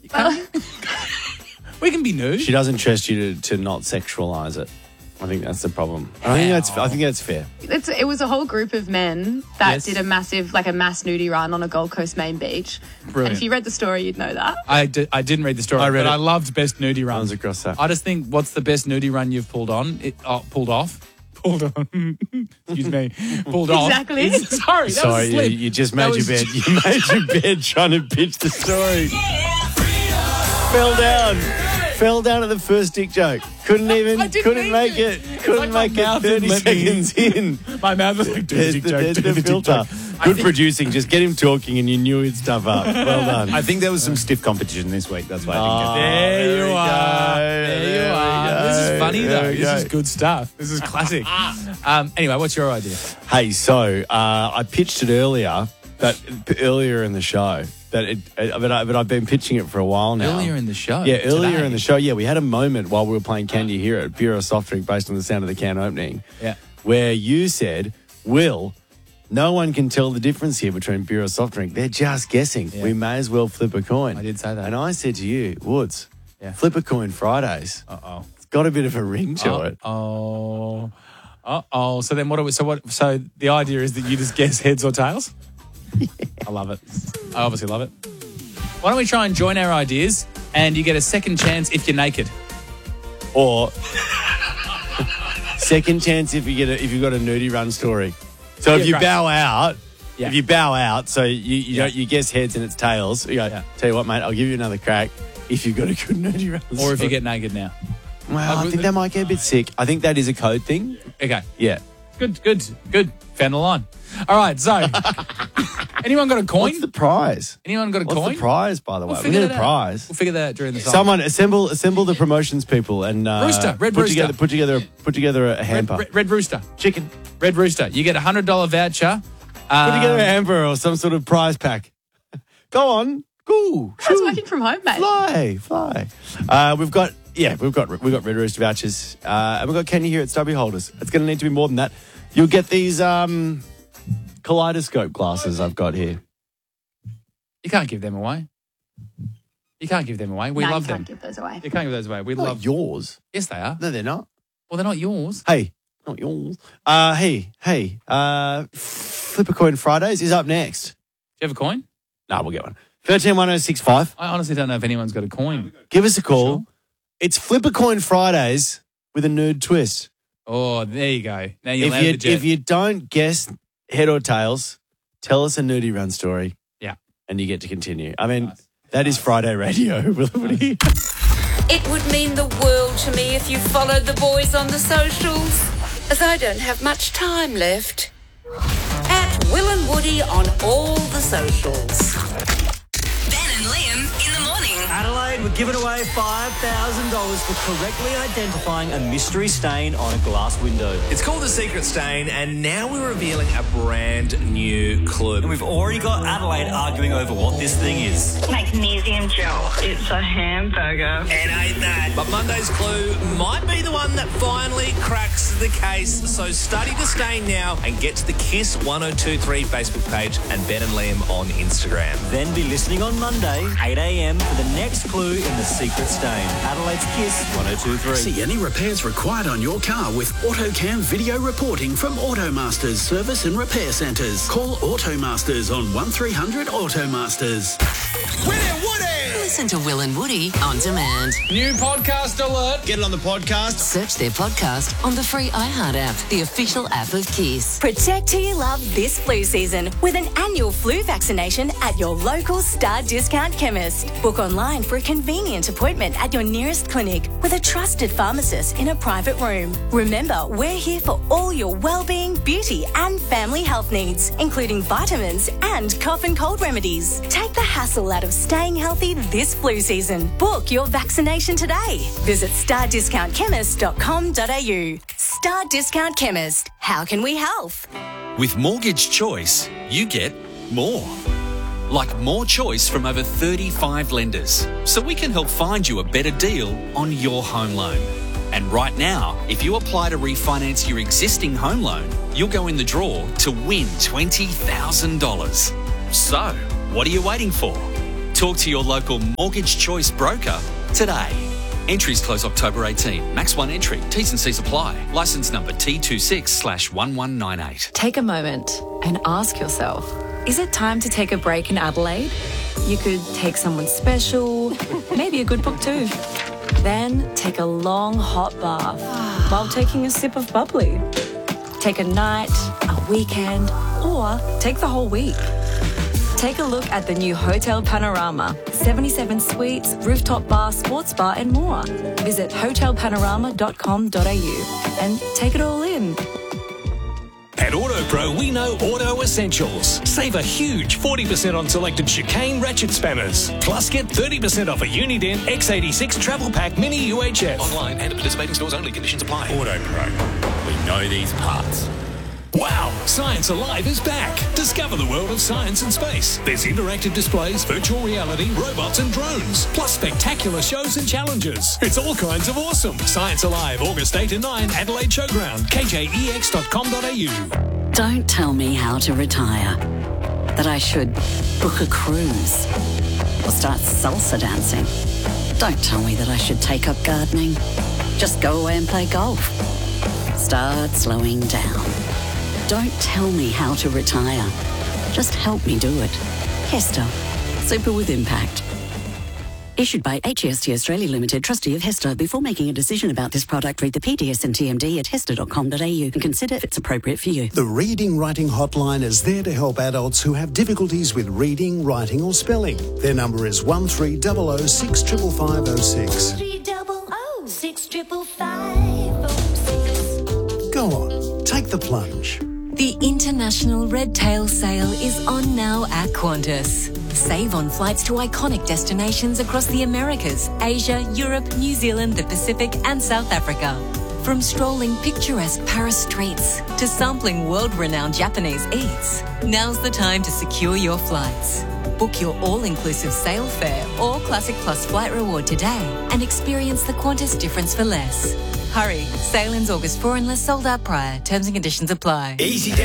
We can be nude. She doesn't trust you to not sexualize it. I think that's the problem. I think that's fair. It was a whole group of men that Yes. did a mass nudie run on a Gold Coast main beach. Brilliant. And if you read the story, you'd know that. I didn't read the story, I read but it. I loved best nudie runs. Runs across that. I just think, what's the best nudie run you've pulled on? Pulled off? Pulled on. Excuse me. Pulled off. Exactly. Sorry, that was a slip. You just That made your was- bed. You made your bed trying to pitch the story. Fell down at the first dick joke. Couldn't I didn't couldn't make mean it. it. Couldn't It's like make my it mouth 30 didn't let me- seconds in. My mouth was like, do There's the dick joke, do the the dick filter. joke. Good producing. Just get him talking and you knew he'd stuff up. Well done. I think there was some stiff competition this week. That's why I didn't get There we you are. go. There you are. we This is go. funny, There though. we This go. is good stuff. This is classic. Anyway, what's your idea? Hey, so I pitched it earlier in the show. But I've been pitching it for a while now. Earlier in the show? Yeah, earlier Today? in the show. Yeah, we had a moment while we were playing Can You Hear It, Bureau Soft Drink, based on the sound of the can opening. Yeah. Where you said, Will, no one can tell the difference here between Bureau Soft Drink. They're just guessing. Yeah. We may as well flip a coin. I did say that. And I said to you, Woods, Yeah. flip a coin Fridays. Uh-oh. It's got a bit of a ring to it. Oh. So then what? So the idea is that you just guess heads or tails? I love it. I obviously love it. Why don't we try and join our ideas and you get a second chance if you're naked? Or second chance if you've got a nudie run story. So if Yeah, you great. bow out, Yeah. if you bow out, so you Yeah. don't, you guess heads and it's tails. You go, Yeah. tell you what, mate, I'll give you another crack if you've got a good nudie run story. Or if you get naked now? Well, I think that might get a bit sick. I think that is a code thing. Okay. Yeah. Good. Found the line. All right, so anyone got a coin? What's the prize? Anyone got a What's coin? the prize, by the way? We'll We figure need that a out. prize. We'll figure that out during the song. Someone assemble the promotions people and Rooster, Red put Rooster. put together a hamper. Red Rooster. Chicken. Red Rooster. You get a $100 voucher. Put together a hamper or some sort of prize pack. Go on. Go. I was working from home, mate. Fly. We've got Red Rooster vouchers. And we've got Can You Hear It stubby holders. It's going to need to be more than that. You'll get these kaleidoscope glasses I've got here. You can't give them away. We No, love you them. can't give those away. You can't give those away. We Not love. yours. Yes, they are. No, they're not. Well, they're not yours. Hey, not yours. Hey. Flip a Coin Fridays is up next. Do you have a coin? No, we'll get one. 131065. I honestly don't know if anyone's got a coin. Give us a call. Sure. It's Flip a Coin Fridays with a nude twist. Oh, there you go. Now you landed the jet. If you don't guess head or tails, tell us a nudie run story. Yeah. And you get to continue. I mean, Nice. that is Friday radio. It would mean the world to me if you followed the boys on the socials, as I don't have much time left. At Will and Woody on all the socials. Ben and Liam in the morning. Adelaide, we're giving away $5,000 for correctly identifying a mystery stain on a glass window. It's called The Secret Stain, and now we're revealing a brand new clue. And we've already got Adelaide arguing over what this thing is. Magnesium gel. It's a hamburger. And ain't that. But Monday's clue might be the one that finally cracks the case. So study the stain now and get to the KISS 1023 Facebook page and Ben and Liam on Instagram. Then be listening on Monday, 8 a.m. for the next clue in The Secret Stain. Adelaide's KISS 1023. See any repairs required on your car with AutoCam video reporting from Automasters Service and Repair Centres. Call Automasters on 1300 Automasters. Listen to Will and Woody on demand. New podcast alert. Get it on the podcast. Search their podcast on the free iHeart app, the official app of Kiss. Protect who you love this flu season with an annual flu vaccination at your local Star Discount chemist. Book online for a convenient appointment at your nearest clinic with a trusted pharmacist in a private room. Remember, we're here for all your well-being, beauty and family health needs, including vitamins and cough and cold remedies. Take the hassle out of staying healthy this flu season. Book your vaccination today. Visit stardiscountchemist.com.au. Star Discount Chemist. How can we help? With Mortgage Choice, you get more. Like more choice from over 35 lenders. So we can help find you a better deal on your home loan. And right now, if you apply to refinance your existing home loan, you'll go in the draw to win $20,000. So, what are you waiting for? Talk to your local Mortgage Choice broker today. Entries close October 18. Max one entry. T's and C's apply. Licence number T26/1198. Take a moment and ask yourself, is it time to take a break in Adelaide? You could take someone special, maybe a good book too. Then take a long hot bath while taking a sip of bubbly. Take a night, a weekend, or take the whole week. Take a look at the new Hotel Panorama. 77 suites, rooftop bar, sports bar and more. Visit hotelpanorama.com.au and take it all in. At AutoPro, we know auto essentials. Save a huge 40% on selected chicane ratchet spanners. Plus, get 30% off a Uniden X86 Travel Pack Mini UHF. Online and at participating stores only. Conditions apply. AutoPro. We know these parts. Wow! Science Alive is back. Discover the world of science and space. There's interactive displays, virtual reality, robots and drones, plus spectacular shows and challenges. It's all kinds of awesome. Science Alive, August 8 and 9, Adelaide Showground, kjex.com.au. Don't tell me how to retire. That I should book a cruise or start salsa dancing. Don't tell me that I should take up gardening. Just go away and play golf. Start slowing down. Don't tell me how to retire. Just help me do it. Hester. Super with impact. Issued by HEST Australia Limited, trustee of Hester. Before making a decision about this product, read the PDS and TMD at hester.com.au and consider if it's appropriate for you. The Reading Writing Hotline is there to help adults who have difficulties with reading, writing or spelling. Their number is 1300 65506. 300 65506. Go on, take the plunge. The International Red Tail Sale is on now at Qantas. Save on flights to iconic destinations across the Americas, Asia, Europe, New Zealand, the Pacific and South Africa. From strolling picturesque Paris streets to sampling world-renowned Japanese eats, now's the time to secure your flights. Book your all-inclusive sale fare or Classic Plus flight reward today and experience the Qantas difference for less. Hurry, sale ends August 4 unless sold out prior. Terms and conditions apply. Easy